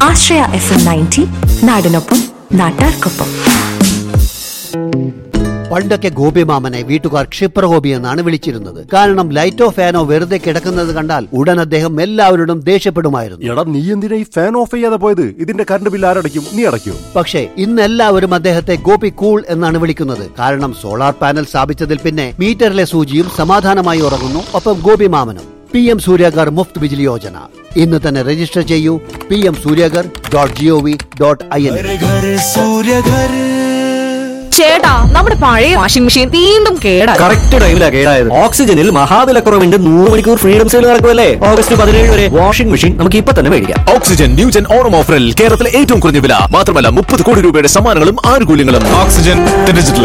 ആശ്രയ FM 90 നാടിനൊപ്പം നാട്ടാർക്കൊപ്പം. പണ്ടൊക്കെ ഗോപിമാമനെ വീട്ടുകാർ ക്ഷിപ്രഗോപി എന്നാണ് വിളിച്ചിരുന്നത്. കാരണം ലൈറ്റോ ഫാനോ വെറുതെ കിടക്കുന്നത് കണ്ടാൽ ഉടൻ അദ്ദേഹം എല്ലാവരോടും ദേഷ്യപ്പെടുമായിരുന്നു. എടാ, നീ എന്തിനാ ഈ ഫാൻ ഓഫ് ചെയ്യാതെ പോയത്? ഇതിന്റെ കറണ്ട് ബില്ല് ആരടയ്ക്കും? നീ അടയ്ക്കും. പക്ഷേ ഇന്ന് എല്ലാവരും അദ്ദേഹത്തെ ഗോപി കൂൾ എന്നാണ് വിളിക്കുന്നത്. കാരണം സോളാർ പാനൽ സ്ഥാപിച്ചതിൽ പിന്നെ മീറ്ററിലെ സൂചിയും സമാധാനമായി ഉറങ്ങുന്നു. ഒപ്പം ഗോപിമാമനും. PM സൂര്യഗർ മുഫ്ത് ബിജ്ലി യോജന ഇന്ന് തന്നെ രജിസ്റ്റർ ചെയ്യൂ. pmsuryagar.gov.in. ചേട്ടാ, നമ്മുടെ പഴയ വാഷിംഗ് മെഷീൻ വീണ്ടും കേടായി. കറക്റ്റ് ടൈമിലാ കേടായത്. ഓക്സിജനിൽ മഹാവിലക്കുറവിന്റെ 100 മണിക്കൂർ ഫ്രീഡം സെയിൽ നടക്കുമല്ലേ? August 17 വരെ വാഷിംഗ് മെഷീൻ നമുക്ക് ഇപ്പൊ തന്നെ മേടിക്കാം. ഓക്സിജൻ ന്യൂജൻ ഓണം ഓഫറിൽ കേരളത്തിലെ ഏറ്റവും കുറഞ്ഞ വില മാത്രമല്ല 30 കോടി രൂപയുടെ സമ്മാനങ്ങളും ആനുകൂല്യങ്ങളും. Oxygen digital